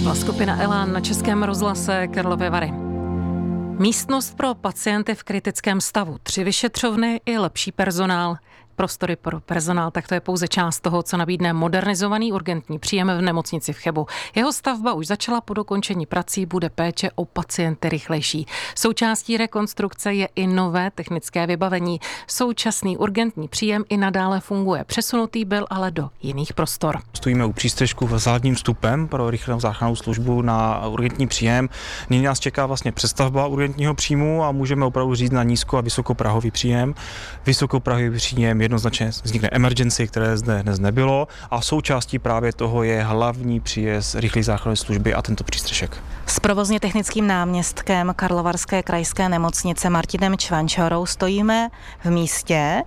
byla skupina Elán na Českém rozhlase Karlovy Vary. Místnost pro pacienty v kritickém stavu, 3 vyšetřovny i lepší personál. Prostory pro personál, tak to je pouze část toho, co nabídne modernizovaný urgentní příjem v nemocnici v Chebu. Jeho stavba už začala, po dokončení prací bude péče o pacienty rychlejší. Součástí rekonstrukce je i nové technické vybavení. Současný urgentní příjem i nadále funguje. Přesunutý byl ale do jiných prostor. Stojíme u přístřešku s hladním vstupem pro rychlou záchrannou službu na urgentní příjem. Nyní nás čeká vlastně přestavba urgentního příjmu a můžeme opravdu říct na nízko- a vysokoprahový příjem. Vysokoprahový příjem jednoznačně vznikne emergency, které zde dnes nebylo, a součástí právě toho je hlavní příjezd rychlé záchranné služby a tento přístřešek. S provozně technickým náměstkem Karlovarské krajské nemocnice Martinem Čvančarou stojíme v místě,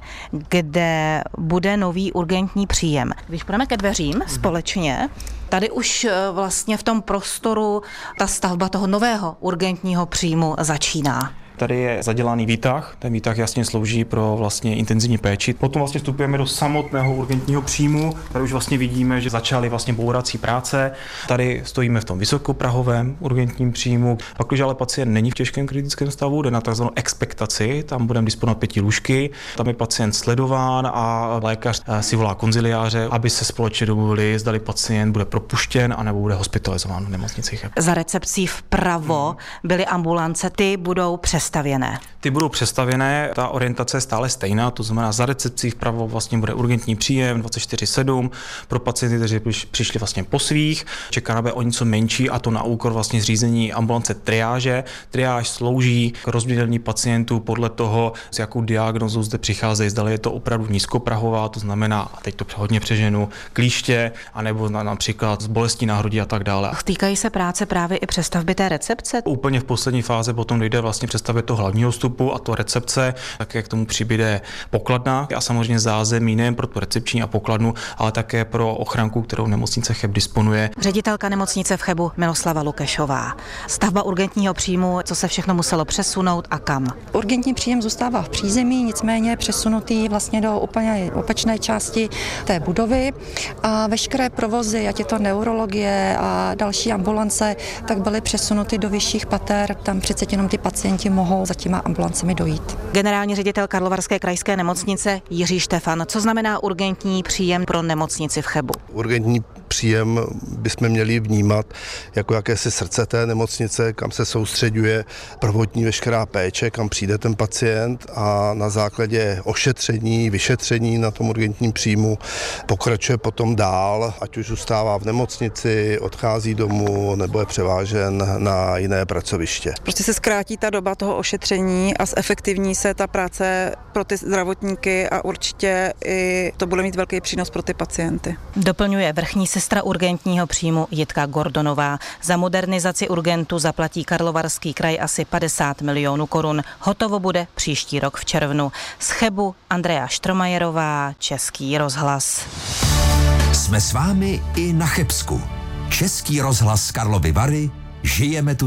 kde bude nový urgentní příjem. Když půjdeme ke dveřím společně, tady už vlastně v tom prostoru ta stavba toho nového urgentního příjmu začíná. Tady je zadělaný výtah, ten výtah jasně slouží pro vlastně intenzivní péči. Potom vlastně vstupujeme do samotného urgentního příjmu, tady už vlastně vidíme, že začaly vlastně bourací práce. Tady stojíme v tom vysokoprahovém urgentním příjmu. Pak, když ale pacient není v těžkém kritickém stavu, jde na takzvanou expektaci, tam budeme disponovat 5 lůžky, tam je pacient sledován a lékař si volá konziliáře, aby se společně domluvili, zdali pacient bude propuštěn anebo bude hospitalizován v nemocnici. Za recepcí vpravo byly ambulance, ty budou přestavěné. Ty budou přestavěné, ta orientace je stále stejná, to znamená za recepcí vpravo vlastně bude urgentní příjem 24/7 pro pacienty, kteří přišli vlastně po svých. Čeká o něco menší, a to na úkor vlastně zřízení ambulance triáže. Triáž slouží k rozdělení pacientů podle toho, s jakou diagnózou zde přicházejí, zdali je to opravdu nízkoprahová, to znamená, a teď to hodně přeženu, klíště, anebo například z bolestí na hrudi a tak dále. Týkají se práce právě i přestavby té recepce? Úplně v poslední fázi potom dojde vlastně přestavbě toho hlavního vstupu, a to recepce, také k tomu přibyde pokladna a samozřejmě zázemí nejen pro tu recepční a pokladnu, ale také pro ochranku, kterou nemocnice Cheb disponuje. Ředitelka nemocnice v Chebu Miloslava Lukešová. Stavba urgentního příjmu, co se všechno muselo přesunout a kam? Urgentní příjem zůstává v přízemí, nicméně přesunutý vlastně do úplně opačné části té budovy, a veškeré provozy, ať je to neurologie a další ambulance, tak byly přesunuty do vyšších pater. Tam přece jenom ty pacienti mohou za těma ambulancemi dojít. Generální ředitel Karlovarské krajské nemocnice Jiří Štefan. Co znamená urgentní příjem pro nemocnici v Chebu? Urgentní příjem bychom měli vnímat jako jakési srdce té nemocnice, kam se soustředuje prvotní veškerá péče, kam přijde ten pacient, a na základě ošetření, vyšetření na tom urgentním příjmu pokračuje potom dál, ať už zůstává v nemocnici, odchází domů nebo je převážen na jiné pracoviště. Prostě se zkrátí ta doba toho ošetření a zefektivní se ta práce pro ty zdravotníky a určitě i to bude mít velký přínos pro ty pacienty. Doplňuje vrchní sestra urgentního příjmu Jitka Gordonová. Za modernizaci urgentu zaplatí Karlovarský kraj asi 50 milionů korun. Hotovo bude příští rok v červnu. Z Chebu Andrea Štromajerová, Český rozhlas. Jsme s vámi i na Chebsku. Český rozhlas Karlovy Vary, žijeme tu